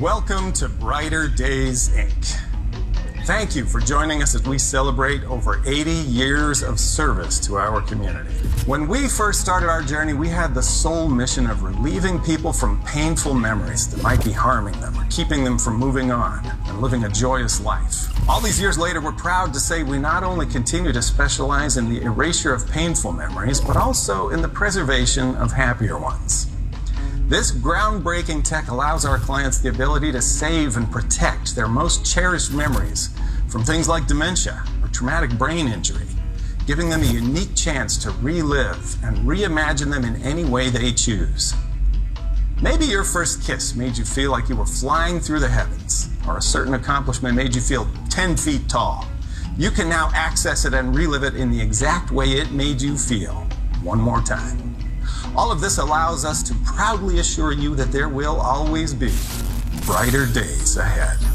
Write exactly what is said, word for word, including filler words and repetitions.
Welcome to Brighter Days, Incorporated. Thank you for joining us as we celebrate over eighty years of service to our community. When we first started our journey, we had the sole mission of relieving people from painful memories that might be harming them or keeping them from moving on and living a joyous life. All these years later, we're proud to say we not only continue to specialize in the erasure of painful memories, but also in the preservation of happier ones. This groundbreaking tech allows our clients the ability to save and protect their most cherished memories from things like dementia or traumatic brain injury, giving them a unique chance to relive and reimagine them in any way they choose. Maybe your first kiss made you feel like you were flying through the heavens, or a certain accomplishment made you feel ten feet tall. You can now access it and relive it in the exact way it made you feel, one more time. All of this allows us to proudly assure you that there will always be brighter days ahead.